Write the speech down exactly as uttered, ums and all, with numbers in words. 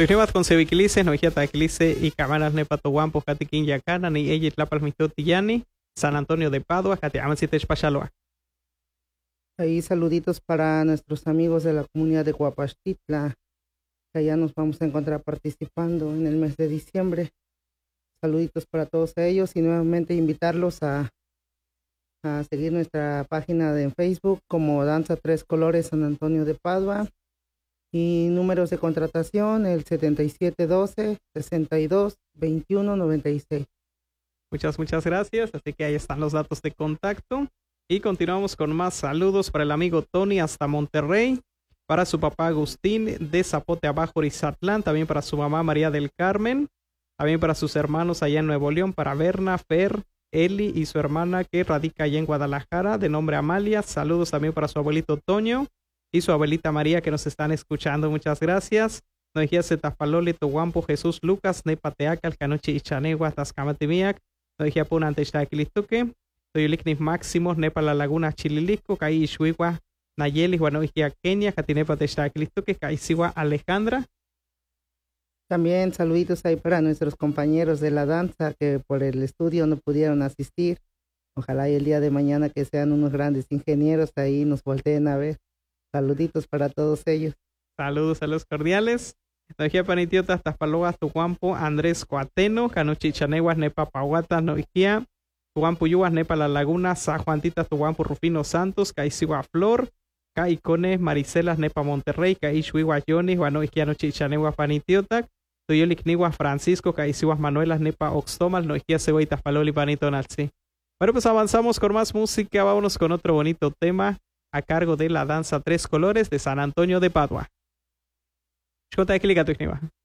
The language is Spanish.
Tuixnevat con Seviquilice, Noijata Quilice y Camanas Nepatoguampo, Jatiquín Yacana, ni ella Tlapal Mitotillani, San Antonio de Padua, Jatiamancitech Pachaloa. Ahí saluditos para nuestros amigos de la comunidad de Guapachtitla, que allá nos vamos a encontrar participando en el mes de diciembre. Saluditos para todos ellos y nuevamente invitarlos a, a seguir nuestra página de Facebook como Danza Tres Colores San Antonio de Padua. Y números de contratación, el setenta y siete doce, sesenta y dos, veintiuno noventa y seis. Muchas, muchas gracias. Así que ahí están los datos de contacto. Y continuamos con más saludos para el amigo Tony hasta Monterrey, para su papá Agustín de Zapote Abajo, Rizatlán, también para su mamá María del Carmen, también para sus hermanos allá en Nuevo León, para Berna, Fer, Eli y su hermana que radica allá en Guadalajara, de nombre Amalia. Saludos también para su abuelito Toño y su abuelita María que nos están escuchando. Muchas gracias. Nos dijía Zetapaloli, Toguampo, Jesús Lucas, Nepateaca, Alcanoche y Chanegua, Tascamatimiac. Nos dijía Punante Xtaquilistuque, Toyolicnis Máximos, Nepa La Laguna, Chililisco, Caí Xuigua, Nayeli, Bueno dijía Kenia, Catinepa Textaquilistuque, Caiciwa Alejandra. También saluditos ahí para nuestros compañeros de la danza que por el estudio no pudieron asistir. Ojalá y el día de mañana que sean unos grandes ingenieros ahí nos volteen a ver. Saluditos para todos ellos. Saludos, saludos cordiales. Noijía Panitiota, Taspaloas, Tuguampo, Andrés Coateno, Canuchichaneguas, Nepa Pahuata, Noijía, Tuguampo Yuas, Nepa La Laguna, Sa Juantita, Tuguampo Rufino Santos, Caiciwa Flor, Caicones, Maricelas, Nepa Monterrey, Caixuigua Yonis, Guanoijía Nochichaneguas Panitiota, Tuyolicniguas Francisco, Caiciwas Manuelas, Nepa Oxtomal, Noijía Ceboitas Paloli Panitonalsi. Bueno, pues avanzamos con más música, vámonos con otro bonito tema a cargo de la danza Tres Colores de San Antonio de Padua. Xota, clica tu